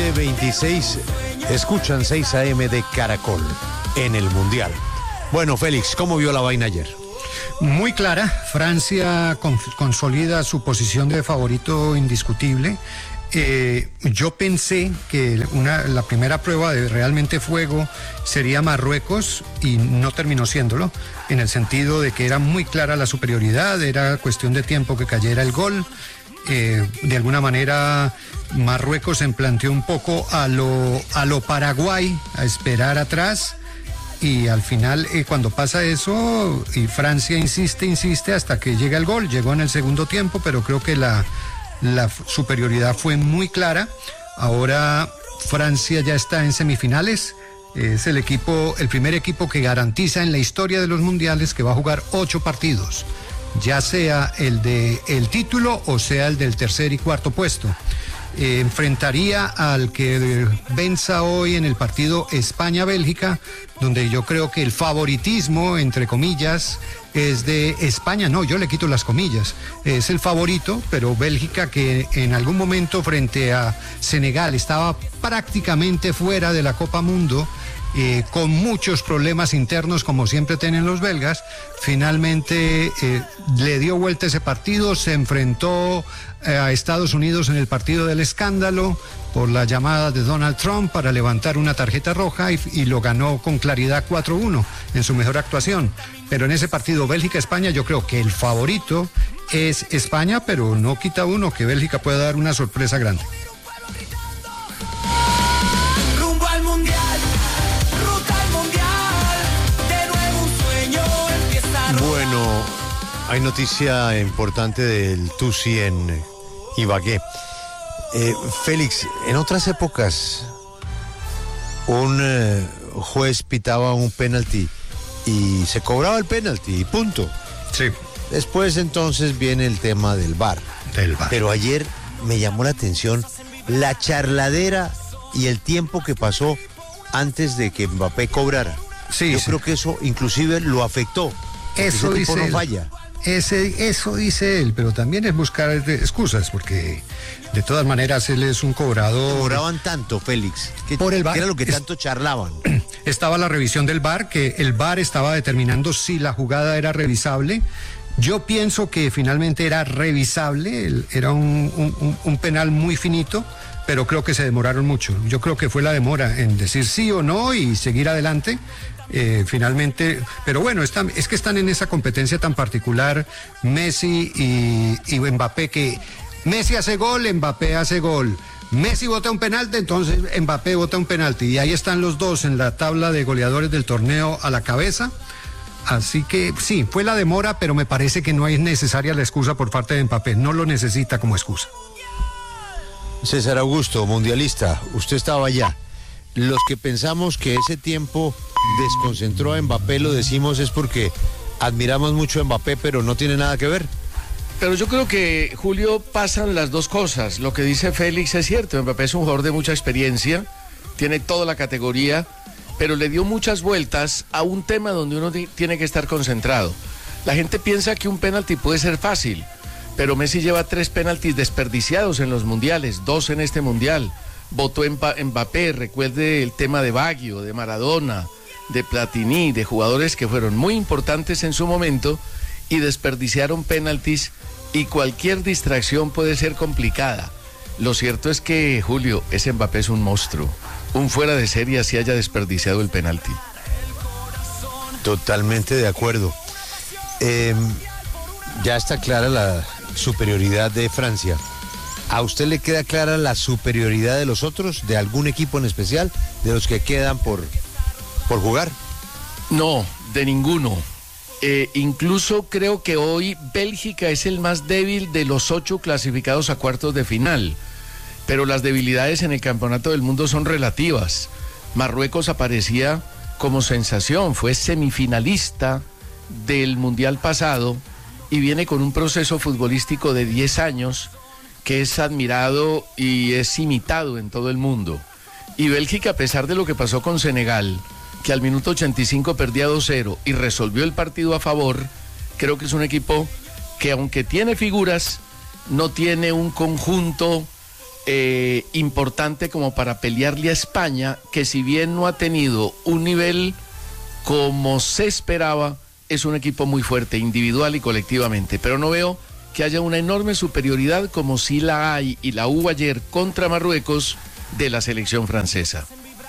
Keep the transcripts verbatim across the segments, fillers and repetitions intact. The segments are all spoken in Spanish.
siete veintiséis, escuchan seis a eme de Caracol en el Mundial. Bueno, Félix, ¿cómo vio la vaina ayer? Muy clara, Francia con, consolida su posición de favorito indiscutible. Eh, yo pensé que una, la primera prueba de realmente fuego sería Marruecos y no terminó siéndolo, en el sentido de que era muy clara la superioridad, era cuestión de tiempo que cayera el gol. Eh, de alguna manera Marruecos se planteó un poco a lo, a lo Paraguay, a esperar atrás. Y al final, eh, cuando pasa eso, y Francia insiste, insiste hasta que llega el gol. Llegó en el segundo tiempo, pero creo que la, la superioridad fue muy clara. Ahora Francia ya está en semifinales. Es el equipo, el primer equipo que garantiza en la historia de los mundiales que va a jugar ocho partidos, ya sea el de el título o sea el del tercer y cuarto puesto. Eh, enfrentaría al que venza hoy en el partido España-Bélgica, donde yo creo que el favoritismo, entre comillas, es de España. No, yo le quito las comillas, es el favorito, pero Bélgica, que en algún momento frente a Senegal estaba prácticamente fuera de la Copa Mundo, eh, con muchos problemas internos como siempre tienen los belgas, finalmente eh, le dio vuelta ese partido, se enfrentó a Estados Unidos en el partido del escándalo por la llamada de Donald Trump para levantar una tarjeta roja y, y lo ganó con claridad cuatro uno en su mejor actuación. Pero en ese partido Bélgica-España yo creo que el favorito es España, pero no quita uno que Bélgica pueda dar una sorpresa grande. Rumbo al Mundial, ruta al Mundial, de nuevo un sueño empieza a rodar. Bueno, hay noticia importante del Tusi en Ibagué. Eh, Félix, en otras épocas un eh, juez pitaba un penalti y se cobraba el penalti y punto. Sí. Después entonces viene el tema del V A R. Del V A R. Pero ayer me llamó la atención la charladera y el tiempo que pasó antes de que Mbappé cobrara. Sí, Yo sí. creo que eso inclusive lo afectó. Eso Ese tipo dice no él. falla. Ese, eso dice él, pero también es buscar excusas, porque de todas maneras él es un cobrador. Cobraban tanto, Félix. ¿Qué, Por el V A R. qué era lo que Es- tanto charlaban? Estaba la revisión del V A R, que el V A R estaba determinando si la jugada era revisable. Yo pienso que finalmente era revisable, el- era un, un- un penal muy finito, pero creo que se demoraron mucho. Yo creo que fue la demora en decir sí o no y seguir adelante. Eh, finalmente, pero bueno, están, es que están en esa competencia tan particular Messi y, y Mbappé, que Messi hace gol, Mbappé hace gol. Messi bota un penalti, entonces Mbappé bota un penalti. Y ahí están los dos en la tabla de goleadores del torneo a la cabeza. Así que sí, fue la demora, pero me parece que no es necesaria la excusa por parte de Mbappé. No lo necesita como excusa. César Augusto, mundialista, usted estaba allá. Los que pensamos que ese tiempo desconcentró a Mbappé, lo decimos es porque admiramos mucho a Mbappé, pero no tiene nada que ver. Pero yo creo que, Julio, pasan las dos cosas. Lo que dice Félix es cierto. Mbappé es un jugador de mucha experiencia, tiene toda la categoría, pero le dio muchas vueltas a un tema donde uno ti- tiene que estar concentrado. La gente piensa que un penalti puede ser fácil, pero Messi lleva tres penaltis desperdiciados en los mundiales, dos en este mundial. Votó Mpa- Mbappé, recuerde el tema de Baggio, de Maradona, de Platini, de jugadores que fueron muy importantes en su momento y desperdiciaron penaltis, y cualquier distracción puede ser complicada. Lo cierto es que, Julio, ese Mbappé es un monstruo, un fuera de serie así haya desperdiciado el penalti. Totalmente de acuerdo. Eh, ya está clara la superioridad de Francia. ¿A usted le queda clara la superioridad de los otros, de algún equipo en especial, de los que quedan por, por jugar? No, de ninguno. Eh, incluso creo que hoy Bélgica es el más débil de los ocho clasificados a cuartos de final. Pero las debilidades en el campeonato del mundo son relativas. Marruecos aparecía como sensación, fue semifinalista del mundial pasado y viene con un proceso futbolístico de diez años que es admirado y es imitado en todo el mundo. Y Bélgica, a pesar de lo que pasó con Senegal, que al minuto ochenta y cinco perdía dos cero y resolvió el partido a favor, creo que es un equipo que, aunque tiene figuras, no tiene un conjunto eh, importante como para pelearle a España, que si bien no ha tenido un nivel como se esperaba, es un equipo muy fuerte, individual y colectivamente, pero no veo que haya una enorme superioridad como si la hay y la hubo ayer contra Marruecos de la selección francesa.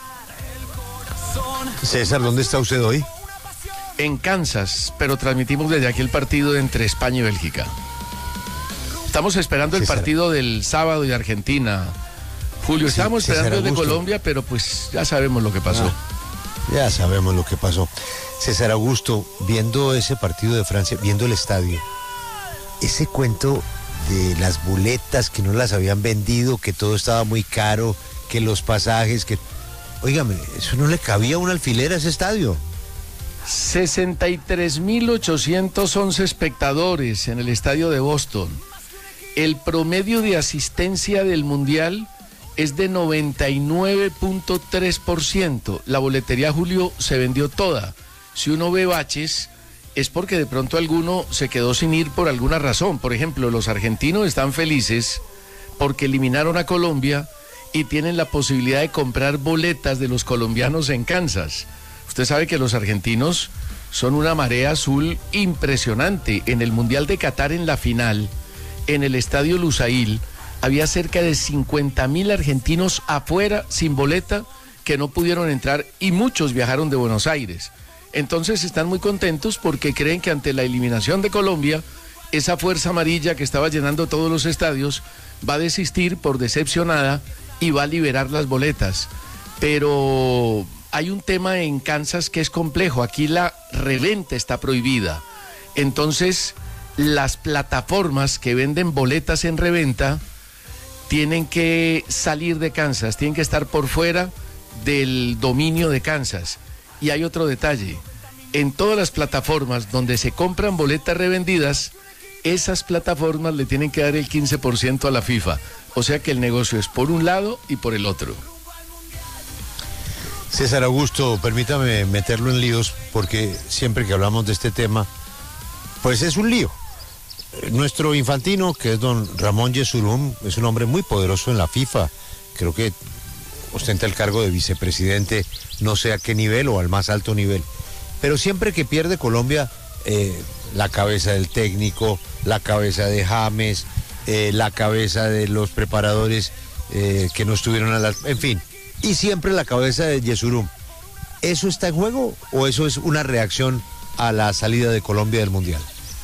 César, ¿dónde está usted hoy? En Kansas, pero transmitimos desde aquí el partido entre España y Bélgica. Estamos esperando el César. partido del sábado de Argentina. Julio, Sí, estábamos César esperando el de Augusto. Colombia, pero pues ya sabemos lo que pasó. Ah, ya sabemos lo que pasó. César Augusto, viendo ese partido de Francia, viendo el estadio, ese cuento de las boletas que no las habían vendido, que todo estaba muy caro, que los pasajes, que... Óigame, eso no le cabía un alfiler a ese estadio. sesenta y tres mil ochocientos once espectadores en el estadio de Boston. El promedio de asistencia del Mundial es de noventa y nueve punto tres por ciento. La boletería, Julio, se vendió toda. Si uno ve baches, es porque de pronto alguno se quedó sin ir por alguna razón. Por ejemplo, los argentinos están felices porque eliminaron a Colombia y tienen la posibilidad de comprar boletas de los colombianos en Kansas. Usted sabe que los argentinos son una marea azul impresionante. En el Mundial de Qatar, en la final, en el estadio Lusail, había cerca de cincuenta mil argentinos afuera sin boleta que no pudieron entrar y muchos viajaron de Buenos Aires. Entonces están muy contentos porque creen que ante la eliminación de Colombia, esa fuerza amarilla que estaba llenando todos los estadios va a desistir por decepcionada y va a liberar las boletas. Pero hay un tema en Kansas que es complejo. Aquí la reventa está prohibida. Entonces, las plataformas que venden boletas en reventa tienen que salir de Kansas, tienen que estar por fuera del dominio de Kansas. Y hay otro detalle. En todas las plataformas donde se compran boletas revendidas, esas plataformas le tienen que dar el quince por ciento a la FIFA. O sea que el negocio es por un lado y por el otro. César Augusto, permítame meterlo en líos, porque siempre que hablamos de este tema, pues es un lío. Nuestro infantino, que es don Ramón Yesurún, es un hombre muy poderoso en la FIFA. Creo que ostenta el cargo de vicepresidente, no sé a qué nivel o al más alto nivel. Pero siempre que pierde Colombia, eh, la cabeza del técnico, la cabeza de James, eh, la cabeza de los preparadores eh, que no estuvieron a la... En fin, y siempre la cabeza de Yesurún. ¿Eso está en juego o eso es una reacción a la salida de Colombia del Mundial?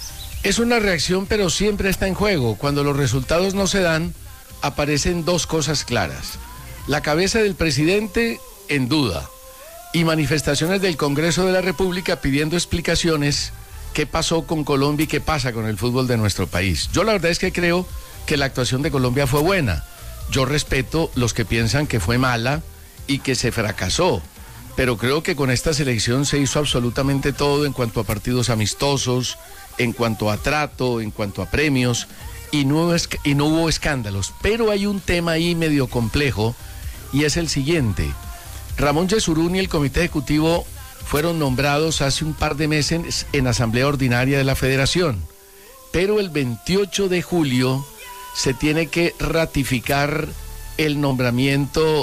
Es una reacción, pero siempre está en juego. Cuando los resultados no se dan, aparecen dos cosas claras. La cabeza del presidente en duda y manifestaciones del Congreso de la República pidiendo explicaciones qué pasó con Colombia y qué pasa con el fútbol de nuestro país. Yo la verdad es que creo que la actuación de Colombia fue buena. Yo respeto los que piensan que fue mala y que se fracasó, pero creo que con esta selección se hizo absolutamente todo en cuanto a partidos amistosos, en cuanto a trato, en cuanto a premios, y no, y no hubo escándalos. Pero hay un tema ahí medio complejo, y es el siguiente. Ramón Yesurún y el Comité Ejecutivo fueron nombrados hace un par de meses en Asamblea Ordinaria de la Federación, pero el veintiocho de julio se tiene que ratificar el nombramiento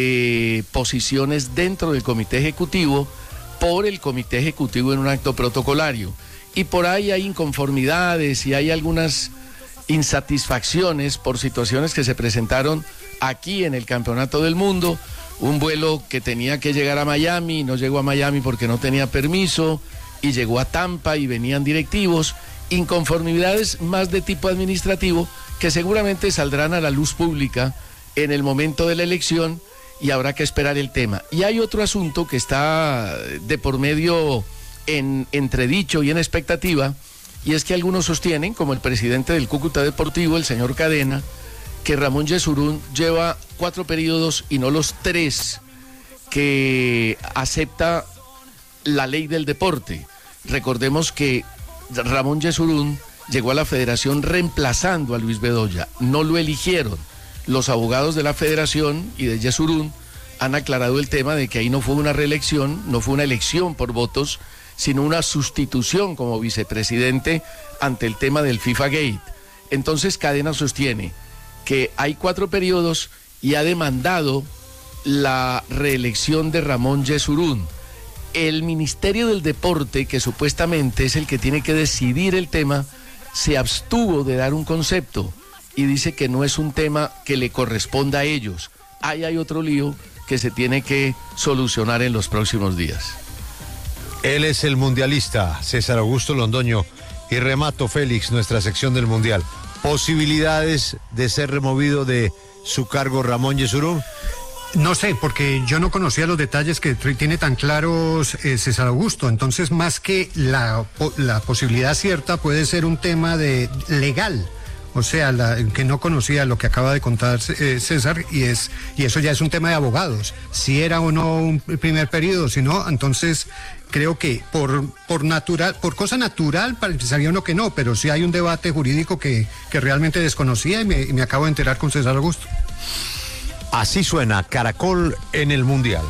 de posiciones dentro del Comité Ejecutivo por el Comité Ejecutivo en un acto protocolario. Y por ahí hay inconformidades y hay algunas insatisfacciones por situaciones que se presentaron aquí en el Campeonato del Mundo. Un vuelo que tenía que llegar a Miami, no llegó a Miami porque no tenía permiso, y llegó a Tampa y venían directivos. Inconformidades más de tipo administrativo que seguramente saldrán a la luz pública en el momento de la elección y habrá que esperar el tema. Y hay otro asunto que está de por medio en entredicho y en expectativa, y es que algunos sostienen, como el presidente del Cúcuta Deportivo, el señor Cadena, que Ramón Yesurún lleva cuatro periodos y no los tres que acepta la ley del deporte. Recordemos que Ramón Yesurún llegó a la federación reemplazando a Luis Bedoya, no lo eligieron. Los abogados de la federación y de Yesurún han aclarado el tema de que ahí no fue una reelección, no fue una elección por votos, sino una sustitución como vicepresidente ante el tema del FIFA Gate. Entonces Cadena sostiene que hay cuatro periodos y ha demandado la reelección de Ramón Yesurún. El Ministerio del Deporte, que supuestamente es el que tiene que decidir el tema, se abstuvo de dar un concepto y dice que no es un tema que le corresponda a ellos. Ahí hay otro lío que se tiene que solucionar en los próximos días. Él es el mundialista, César Augusto Londoño. Y remato, Félix, nuestra sección del Mundial. ¿Posibilidades de ser removido de su cargo Ramón Yesurún? No sé, porque yo no conocía los detalles que tiene tan claros eh, César Augusto. Entonces, más que la, la posibilidad cierta, puede ser un tema de legal. O sea, la, que no conocía lo que acaba de contar eh, César, y es y eso ya es un tema de abogados. Si era o no un primer periodo, si no, entonces creo que por por natural, por cosa natural, pensaría uno que no, pero sí hay un debate jurídico que, que realmente desconocía y me, y me acabo de enterar con César Augusto. Así suena Caracol en el Mundial.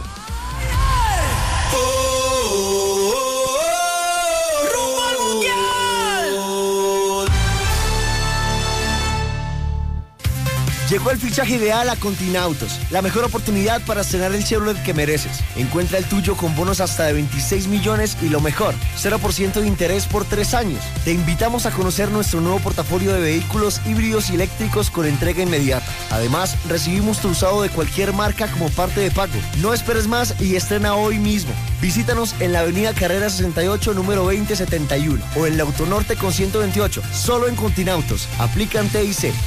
Llegó el fichaje ideal a Continautos, la mejor oportunidad para estrenar el Chevrolet que mereces. Encuentra el tuyo con bonos hasta de veintiséis millones y lo mejor, cero por ciento de interés por tres años. Te invitamos a conocer nuestro nuevo portafolio de vehículos híbridos y eléctricos con entrega inmediata. Además, recibimos tu usado de cualquier marca como parte de pago. No esperes más y estrena hoy mismo. Visítanos en la avenida Carrera sesenta y ocho, número veinte setenta y uno o en la Autonorte con ciento veintiocho, solo en Continautos. Aplican T I C.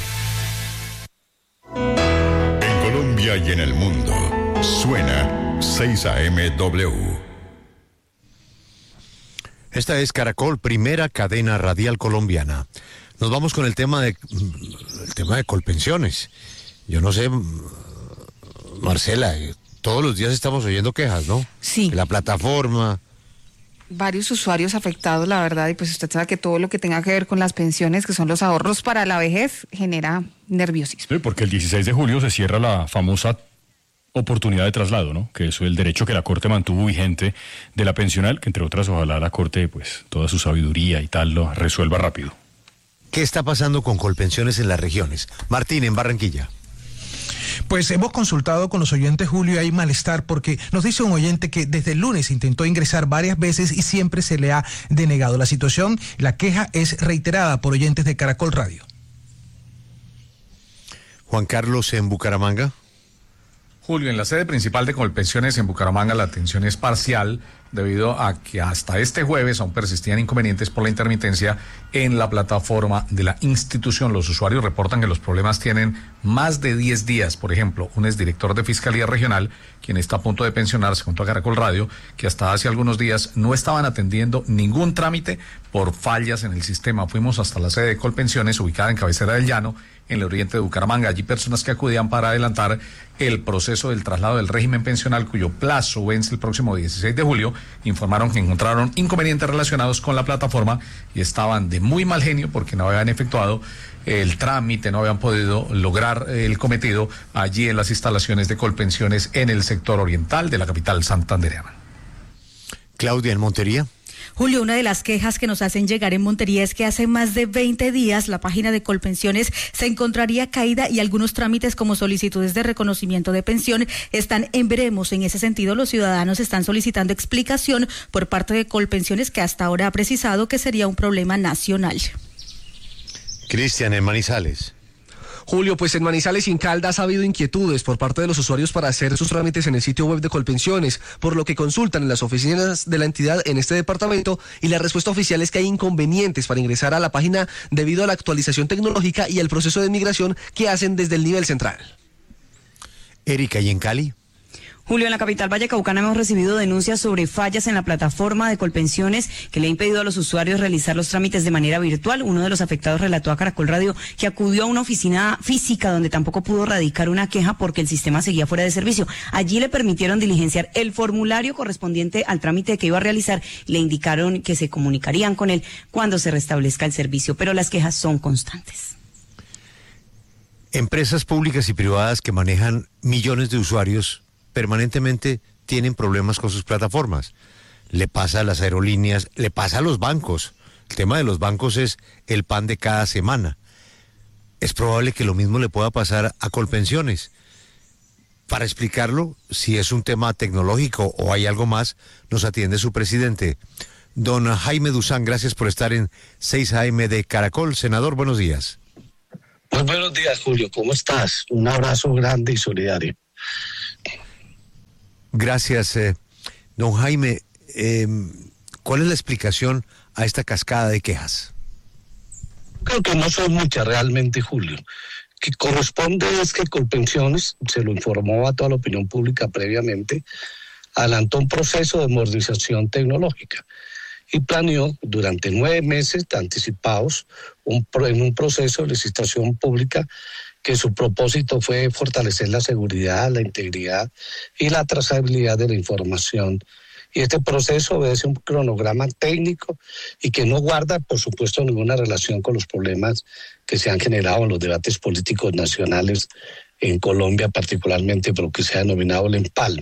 Y en el mundo suena seis A M W. Esta es Caracol, primera cadena radial colombiana. Nos vamos con el tema de el tema de Colpensiones. Yo no sé, Marcela, todos los días estamos oyendo quejas, ¿no? Sí. La plataforma. Varios usuarios afectados, la verdad, y pues usted sabe que todo lo que tenga que ver con las pensiones, que son los ahorros para la vejez, genera nerviosismo. Sí, porque el dieciséis de julio se cierra la famosa oportunidad de traslado, ¿no? Que es el derecho que la Corte mantuvo vigente de la pensional, que entre otras ojalá la Corte, pues, toda su sabiduría y tal, lo resuelva rápido. ¿Qué está pasando con Colpensiones en las regiones? Martín, en Barranquilla. Pues hemos consultado con los oyentes, Julio, y hay malestar porque nos dice un oyente que desde el lunes intentó ingresar varias veces y siempre se le ha denegado. La situación, la queja es reiterada por oyentes de Caracol Radio. Juan Carlos, en Bucaramanga. Julio, en la sede principal de Colpensiones en Bucaramanga la atención es parcial debido a que hasta este jueves aún persistían inconvenientes por la intermitencia en la plataforma de la institución. Los usuarios reportan que los problemas tienen más de diez días. Por ejemplo, un exdirector de Fiscalía Regional, quien está a punto de pensionarse, contó a Caracol Radio que hasta hace algunos días no estaban atendiendo ningún trámite por fallas en el sistema. Fuimos hasta la sede de Colpensiones, ubicada en Cabecera del Llano, en el oriente de Bucaramanga. Allí personas que acudían para adelantar el proceso del traslado del régimen pensional, cuyo plazo vence el próximo dieciséis de julio, informaron que encontraron inconvenientes relacionados con la plataforma y estaban de muy mal genio porque no habían efectuado el trámite, no habían podido lograr el cometido allí en las instalaciones de Colpensiones en el sector oriental de la capital santandereana. Claudia, en Montería. Julio, una de las quejas que nos hacen llegar en Montería es que hace más de veinte días la página de Colpensiones se encontraría caída y algunos trámites como solicitudes de reconocimiento de pensión están en veremos. En ese sentido, los ciudadanos están solicitando explicación por parte de Colpensiones, que hasta ahora ha precisado que sería un problema nacional. Cristian, en Manizales. Julio, pues en Manizales y en Caldas ha habido inquietudes por parte de los usuarios para hacer sus trámites en el sitio web de Colpensiones, por lo que consultan en las oficinas de la entidad en este departamento, y la respuesta oficial es que hay inconvenientes para ingresar a la página debido a la actualización tecnológica y el proceso de migración que hacen desde el nivel central. Erika, ¿y en Cali? Julio, en la capital vallecaucana hemos recibido denuncias sobre fallas en la plataforma de Colpensiones que le ha impedido a los usuarios realizar los trámites de manera virtual. Uno de los afectados relató a Caracol Radio que acudió a una oficina física donde tampoco pudo radicar una queja porque el sistema seguía fuera de servicio. Allí le permitieron diligenciar el formulario correspondiente al trámite que iba a realizar y le indicaron que se comunicarían con él cuando se restablezca el servicio, pero las quejas son constantes. Empresas públicas y privadas que manejan millones de usuarios permanentemente tienen problemas con sus plataformas. Le pasa a las aerolíneas, le pasa a los bancos. El tema de los bancos es el pan de cada semana. es probable que lo mismo le pueda pasar a Colpensiones. Para explicarlo, si es un tema tecnológico o hay algo más, nos atiende su presidente. Don Jaime Duzán, gracias por estar en seis A M de Caracol. Senador, buenos días. Muy buenos días, Julio. ¿Cómo estás? Un abrazo grande y solidario. Gracias, eh, don Jaime. Eh, ¿Cuál es la explicación a esta cascada de quejas? Creo que no son muchas realmente, Julio. Que corresponde es que Colpensiones, se lo informó a toda la opinión pública previamente, adelantó un proceso de modernización tecnológica y planeó durante nueve meses anticipados un, en un proceso de licitación pública que su propósito fue fortalecer la seguridad, la integridad y la trazabilidad de la información. Y este proceso obedece un cronograma técnico y que no guarda, por supuesto, ninguna relación con los problemas que se han generado en los debates políticos nacionales en Colombia, particularmente por lo que se ha denominado el empalme.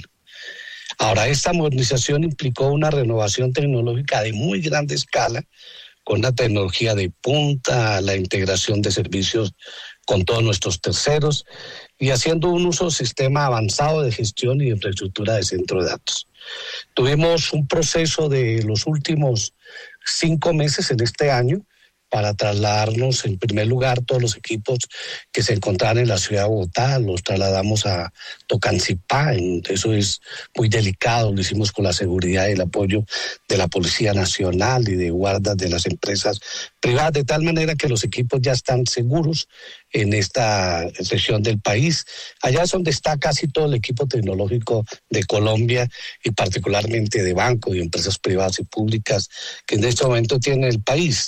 Ahora, esta modernización implicó una renovación tecnológica de muy grande escala, con la tecnología de punta, la integración de servicios con todos nuestros terceros y haciendo un uso sistema avanzado de gestión y infraestructura de centro de datos. Tuvimos un proceso de los últimos cinco meses en este año para trasladarnos, en primer lugar, todos los equipos que se encontraban en la ciudad de Bogotá, los trasladamos a Tocancipá, eso es muy delicado, lo hicimos con la seguridad y el apoyo de la Policía Nacional y de guardas de las empresas privadas, de tal manera que los equipos ya están seguros en esta región del país. Allá es donde está casi todo el equipo tecnológico de Colombia y particularmente de bancos y empresas privadas y públicas que en este momento tiene el país.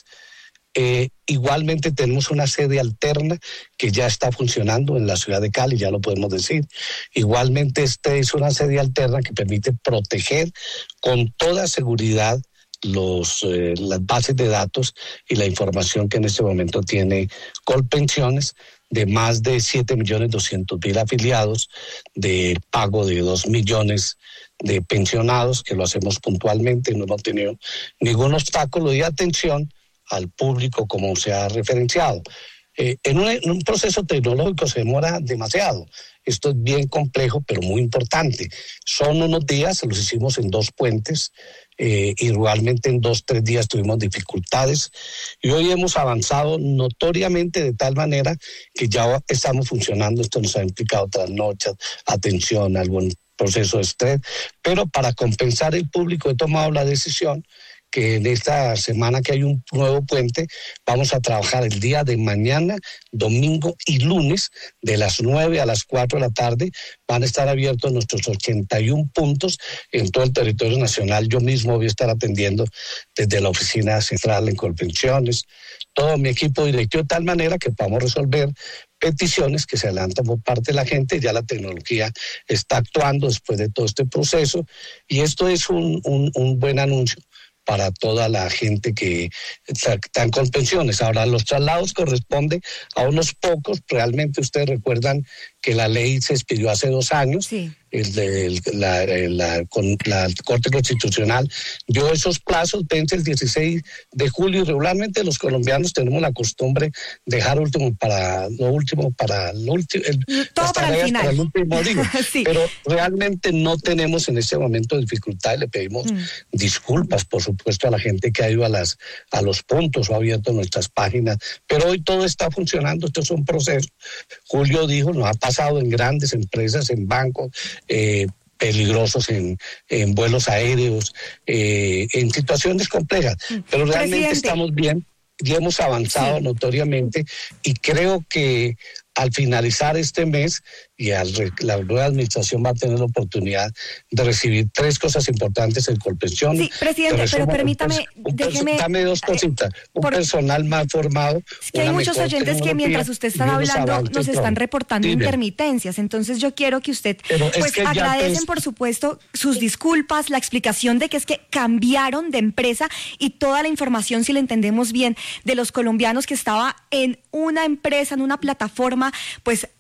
Eh, igualmente tenemos una sede alterna que ya está funcionando en la ciudad de Cali, ya lo podemos decir. Igualmente este es una sede alterna que permite proteger con toda seguridad los, eh, las bases de datos y la información que en este momento tiene Colpensiones, de más de siete millones doscientos mil afiliados, de pago de dos millones de pensionados, que lo hacemos puntualmente, no hemos tenido ningún obstáculo, y atención al público como se ha referenciado. Eh, en, un, en un proceso tecnológico se demora demasiado. Esto es bien complejo, pero muy importante. Son unos días, los hicimos en dos puentes, eh, y realmente en dos, tres días tuvimos dificultades. Y hoy hemos avanzado notoriamente de tal manera que ya estamos funcionando. Esto nos ha implicado trasnochas, atención, algún proceso de estrés. Pero para compensar el público he tomado la decisión que en esta semana que hay un nuevo puente, vamos a trabajar el día de mañana, domingo y lunes, de las nueve a las cuatro de la tarde. Van a estar abiertos nuestros ochenta y uno puntos en todo el territorio nacional. Yo mismo voy a estar atendiendo desde la oficina central en Colpensiones, todo mi equipo directivo, de tal manera que podamos resolver peticiones que se adelantan por parte de la gente. Ya la tecnología está actuando después de todo este proceso y esto es un, un, un buen anuncio para toda la gente que está en Colpensiones. Ahora, los traslados corresponden a unos pocos. Realmente ustedes recuerdan que la ley se expidió hace dos años. Sí. El de, el, la, la, con, la Corte Constitucional dio esos plazos, vence el dieciséis de julio, y regularmente los colombianos tenemos la costumbre de dejar último para lo último para lo último, todo para el final. Para el último digo. Sí. Pero realmente no tenemos en este momento dificultad y le pedimos mm. disculpas, por supuesto, a la gente que ha ido a las a los puntos o ha abierto nuestras páginas, pero hoy todo está funcionando. Esto es un proceso. Julio dijo, nos ha pasado en grandes empresas, en bancos, Eh, peligrosos en, en vuelos aéreos, eh, en situaciones complejas, pero realmente Presidente. Estamos bien y hemos avanzado sí. notoriamente, y creo que al finalizar este mes y al, la nueva administración va a tener la oportunidad de recibir tres cosas importantes en Colpensiones. Sí, presidente, pero permítame, un, déjeme... Dame dos cositas. Un por, personal más formado. Es que hay muchos oyentes que mientras usted está hablando nos están reportando Dime. intermitencias, entonces yo quiero que usted, pero pues que agradecen te... por supuesto sus disculpas, la explicación de que es que cambiaron de empresa y toda la información, si la entendemos bien, de los colombianos que estaba en una empresa, en una plataforma, pues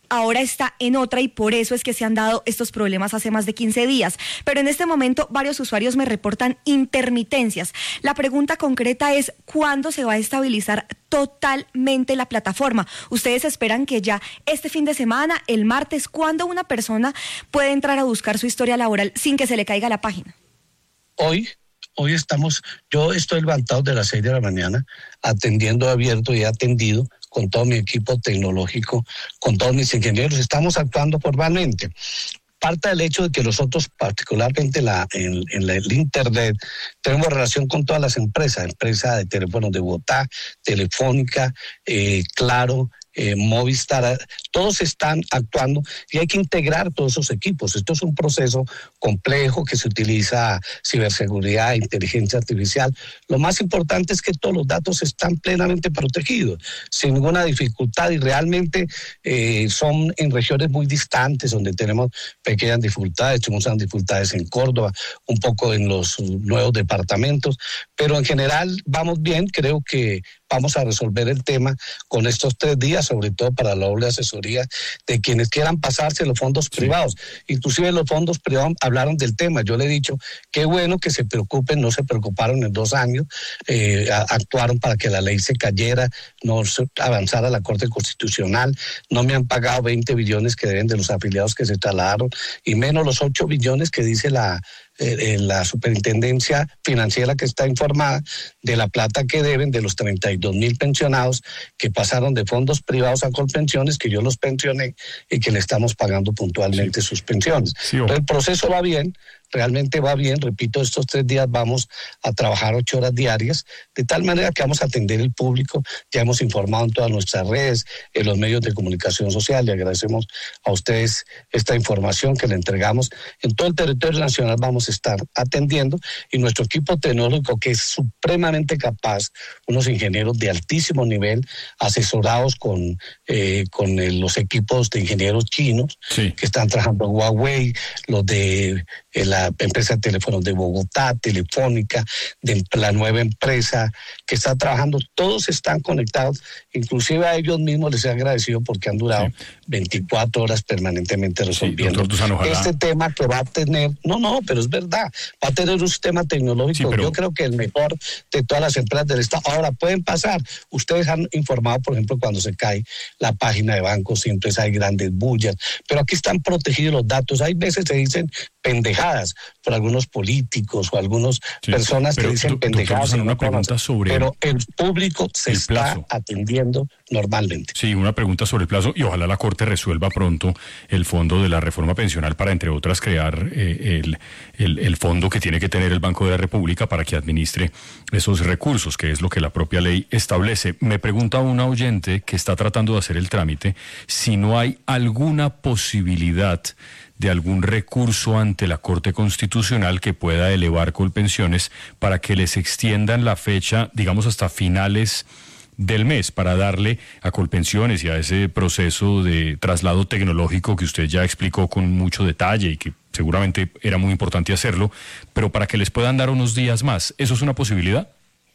ahora está en otra y por eso es que se han dado estos problemas hace más de quince días. Pero en este momento varios usuarios me reportan intermitencias. La pregunta concreta es, ¿cuándo se va a estabilizar totalmente la plataforma? Ustedes esperan que ya este fin de semana, el martes, ¿cuándo una persona puede entrar a buscar su historia laboral sin que se le caiga la página? Hoy. Hoy estamos, yo estoy levantado de las seis de la mañana, atendiendo abierto y atendido con todo mi equipo tecnológico, con todos mis ingenieros. Estamos actuando formalmente. Parte del hecho de que nosotros, particularmente la, en, en la, el Internet, tenemos relación con todas las empresas, empresas de teléfonos de Bogotá, Telefónica, eh, Claro, Eh, Movistar, todos están actuando y hay que integrar todos esos equipos. Esto es un proceso complejo que se utiliza ciberseguridad, inteligencia artificial. Lo más importante es que todos los datos están plenamente protegidos, sin ninguna dificultad, y realmente eh, son en regiones muy distantes donde tenemos pequeñas dificultades. Tenemos unas dificultades en Córdoba, un poco en los nuevos departamentos, pero en general vamos bien. Creo que vamos a resolver el tema con estos tres días, sobre todo para la doble asesoría de quienes quieran pasarse los fondos sí. privados. Inclusive los fondos privados hablaron del tema. Yo le he dicho, qué bueno que se preocupen, no se preocuparon en dos años, eh, actuaron para que la ley se cayera, no se avanzara la Corte Constitucional, no me han pagado veinte billones que deben de los afiliados que se trasladaron, y menos los ocho billones que dice la Eh, la superintendencia financiera, que está informada de la plata que deben de los treinta y dos mil pensionados que pasaron de fondos privados a Colpensiones, que yo los pensioné y que le estamos pagando puntualmente sí. sus pensiones. Sí, el proceso va bien, realmente va bien. Repito, estos tres días vamos a trabajar ocho horas diarias, de tal manera que vamos a atender el público. Ya hemos informado en todas nuestras redes, en los medios de comunicación social. Le agradecemos a ustedes esta información que le entregamos. En todo el territorio nacional vamos a estar atendiendo, y nuestro equipo tecnológico, que es supremamente capaz, unos ingenieros de altísimo nivel, asesorados con, eh, con el, los equipos de ingenieros chinos sí. que están trabajando en Huawei, los de eh, la empresa de teléfonos de Bogotá, Telefónica, de la nueva empresa que está trabajando, todos están conectados. Inclusive a ellos mismos les he agradecido porque han durado sí. veinticuatro horas permanentemente resolviendo sí, doctor, este tema que va a tener, no, no, pero es verdad, va a tener un sistema tecnológico, sí, pero... yo creo que el mejor de todas las empresas del Estado. Ahora, pueden pasar, ustedes han informado, por ejemplo, cuando se cae la página de banco, siempre hay grandes bullas, pero aquí están protegidos los datos. Hay veces se dicen pendejadas por algunos políticos o algunas sí, personas que dicen pendejadas, doctor, una pregunta sobre pero el público se el está plazo. atendiendo normalmente. Sí, una pregunta sobre el plazo, y ojalá la Corte resuelva pronto el fondo de la reforma pensional para, entre otras, crear eh, el, el, el fondo que tiene que tener el Banco de la República para que administre esos recursos, que es lo que la propia ley establece. Me pregunta una oyente que está tratando de hacer el trámite si no hay alguna posibilidad de algún recurso ante la Corte Constitucional que pueda elevar Colpensiones para que les extiendan la fecha, digamos, hasta finales del mes, para darle a Colpensiones y a ese proceso de traslado tecnológico que usted ya explicó con mucho detalle y que seguramente era muy importante hacerlo, pero para que les puedan dar unos días más. ¿Eso es una posibilidad?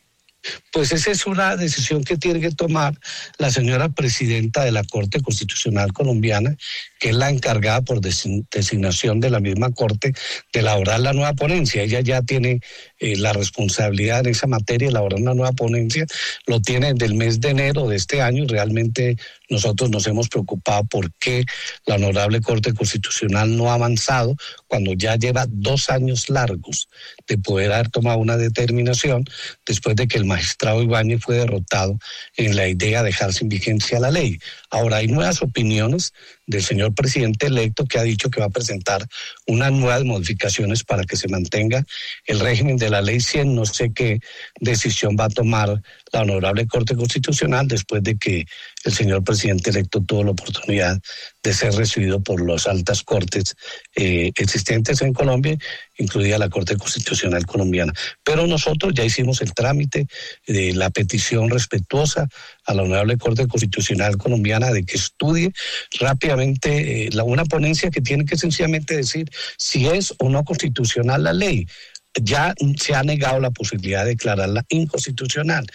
Pues esa es una decisión que tiene que tomar la señora presidenta de la Corte Constitucional colombiana, que es la encargada por designación de la misma Corte de elaborar la nueva ponencia. Ella ya tiene eh, la responsabilidad en esa materia, elaborar una nueva ponencia. Lo tiene desde el mes de enero de este año, y realmente nosotros nos hemos preocupado por qué la honorable Corte Constitucional no ha avanzado cuando ya lleva dos años largos de poder haber tomado una determinación después de que el magistrado Ibáñez fue derrotado en la idea de dejar sin vigencia la ley. Ahora hay nuevas opiniones del señor presidente electo, que ha dicho que va a presentar unas nuevas modificaciones para que se mantenga el régimen de la ley cien. No sé qué decisión va a tomar la honorable Corte Constitucional después de que el señor presidente electo tuvo la oportunidad de ser recibido por las altas cortes eh, existentes en Colombia, incluida la Corte Constitucional colombiana. Pero nosotros ya hicimos el trámite de la petición respetuosa a la honorable Corte Constitucional colombiana de que estudie rápidamente eh, la, una ponencia que tiene que sencillamente decir si es o no constitucional la ley. Ya se ha negado la posibilidad de declararla inconstitucional.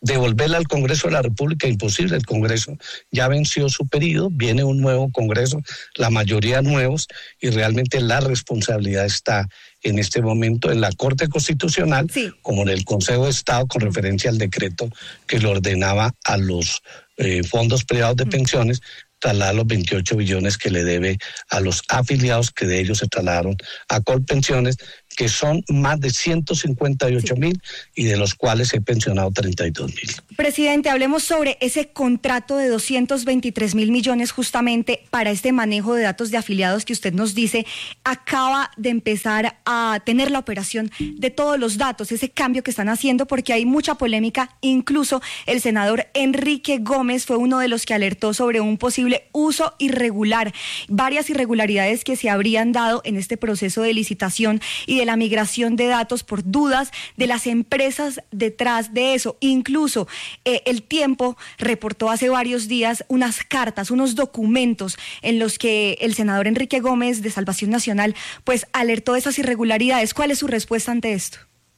devolverla al Congreso de la República, imposible, el Congreso ya venció su periodo, viene un nuevo Congreso, la mayoría nuevos, y realmente la responsabilidad está en este momento en la Corte Constitucional, sí, como en el Consejo de Estado, con referencia al decreto que le ordenaba a los eh, fondos privados de pensiones trasladar los veintiocho billones que le debe a los afiliados, que de ellos se trasladaron a Colpensiones, que son más de ciento cincuenta y ocho mil, y de los cuales he pensionado treinta y dos mil. Presidente, hablemos sobre ese contrato de doscientos veintitrés mil millones justamente para este manejo de datos de afiliados que usted nos dice acaba de empezar a tener la operación de todos los datos, ese cambio que están haciendo, porque hay mucha polémica. Incluso el senador Enrique Gómez fue uno de los que alertó sobre un posible uso irregular, varias irregularidades que se habrían dado en este proceso de licitación y de la migración de datos por dudas de las empresas detrás de eso. Incluso eh, El Tiempo reportó hace varios días unas cartas, unos documentos en los que el senador Enrique Gómez de Salvación Nacional pues alertó de esas irregularidades. ¿Cuál es su respuesta ante esto?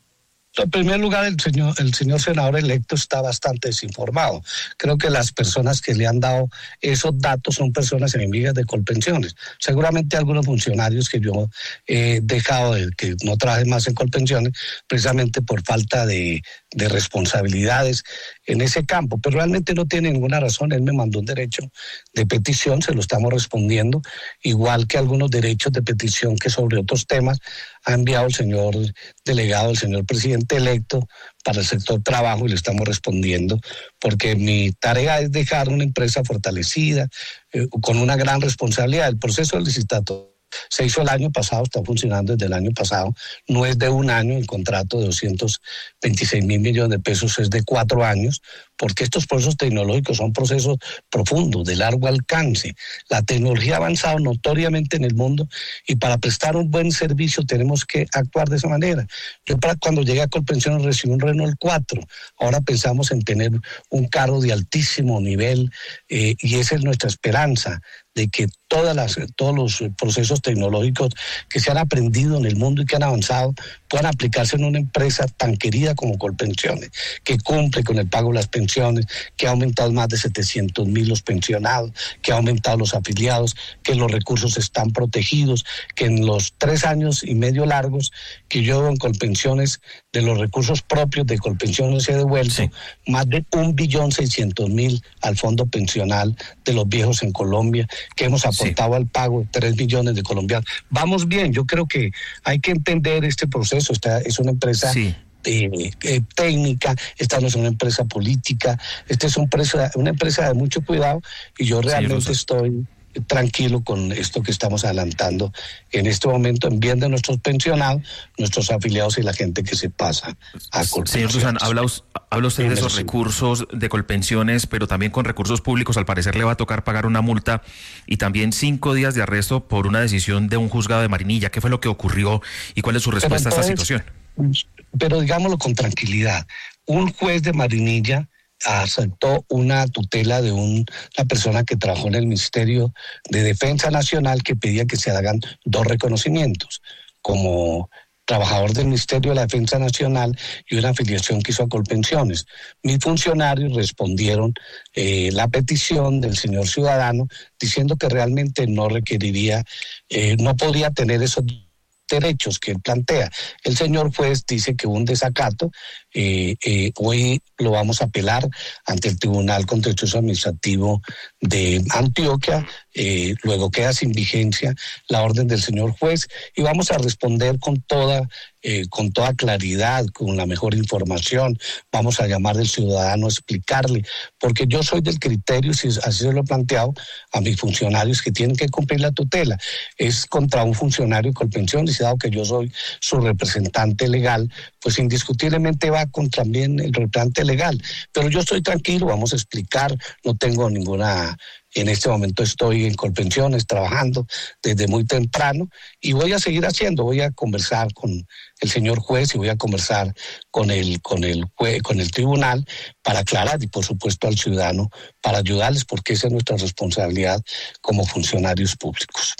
En primer lugar, el señor, el señor senador electo está bastante desinformado. Creo que las personas que le han dado esos datos son personas enemigas de Colpensiones. Seguramente algunos funcionarios que yo he dejado de que no trabajen más en Colpensiones, precisamente por falta de, de responsabilidades en ese campo, pero realmente no tiene ninguna razón. Él me mandó un derecho de petición, se lo estamos respondiendo, igual que algunos derechos de petición que sobre otros temas ha enviado el señor delegado, el señor presidente electo para el sector trabajo, y le estamos respondiendo, porque mi tarea es dejar una empresa fortalecida, eh, con una gran responsabilidad. El proceso del licitatorio se hizo el año pasado, está funcionando desde el año pasado, no es de un año, el contrato de doscientos veintiséis mil millones de pesos es de cuatro años, porque estos procesos tecnológicos son procesos profundos, de largo alcance. La tecnología ha avanzado notoriamente en el mundo, y para prestar un buen servicio tenemos que actuar de esa manera. Yo para cuando llegué a Colpensiones recibí un Renault cuatro, ahora pensamos en tener un carro de altísimo nivel, eh, y esa es nuestra esperanza, de que todas las, todos los procesos tecnológicos que se han aprendido en el mundo y que han avanzado puedan aplicarse en una empresa tan querida como Colpensiones, que cumple con el pago de las pensiones, que ha aumentado más de setecientos mil los pensionados, que ha aumentado los afiliados, que los recursos están protegidos, que en los tres años y medio largos que yo llevo en Colpensiones, de los recursos propios de Colpensiones se ha devuelto sí. más de un billón seiscientos mil al fondo pensional de los viejos en Colombia, que hemos aportado sí. al pago de tres millones de colombianos. Vamos bien, yo creo que hay que entender este proceso. Esta es una empresa sí. eh, eh, técnica, esta no es una empresa política, esta es una empresa, una empresa de mucho cuidado, y yo realmente sí, estoy tranquilo con esto que estamos adelantando en este momento en bien de nuestros pensionados, nuestros afiliados y la gente que se pasa a Colpensiones. Señor Dusan, habla, habla usted de esos recursos de Colpensiones, pero también con recursos públicos. Al parecer le va a tocar pagar una multa y también cinco días de arresto por una decisión de un juzgado de Marinilla. ¿Qué fue lo que ocurrió y cuál es su respuesta entonces, a esta situación? Pero digámoslo con tranquilidad. Un juez de Marinilla aceptó una tutela de un, una persona que trabajó en el Ministerio de Defensa Nacional, que pedía que se hagan dos reconocimientos, como trabajador del Ministerio de la Defensa Nacional y una afiliación que hizo a Colpensiones. Mis funcionarios respondieron eh, la petición del señor ciudadano diciendo que realmente no requeriría, eh, no podría tener esos derechos que él plantea. El señor juez dice que hubo un desacato, eh, eh, hoy lo vamos a apelar ante el Tribunal Contencioso Administrativo de Antioquia, eh, luego queda sin vigencia la orden del señor juez, y vamos a responder con toda Eh, con toda claridad, con la mejor información. Vamos a llamar al ciudadano a explicarle, porque yo soy del criterio, si así se lo he planteado a mis funcionarios, que tienen que cumplir la tutela. Es contra un funcionario de Colpensiones, y dado que yo soy su representante legal, pues indiscutiblemente va contra también el representante legal. Pero yo estoy tranquilo, vamos a explicar, no tengo ninguna... En este momento estoy en Colpensiones trabajando desde muy temprano, y voy a seguir haciendo, voy a conversar con el señor juez y voy a conversar con el, con el, jue, con el tribunal para aclarar, y por supuesto al ciudadano para ayudarles, porque esa es nuestra responsabilidad como funcionarios públicos.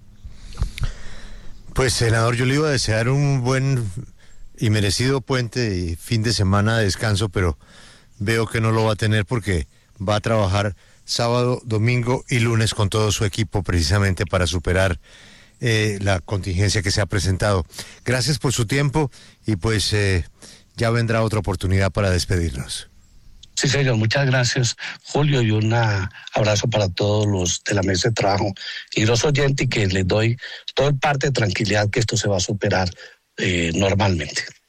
Pues senador, yo le iba a desear un buen y merecido puente y fin de semana de descanso, pero veo que no lo va a tener porque va a trabajar sábado, domingo y lunes con todo su equipo precisamente para superar eh, la contingencia que se ha presentado. Gracias por su tiempo y pues eh, ya vendrá otra oportunidad para despedirnos. Sí, señor, muchas gracias, Julio, y un abrazo para todos los de la mesa de trabajo y los oyentes, y que les doy toda parte de tranquilidad que esto se va a superar eh, normalmente.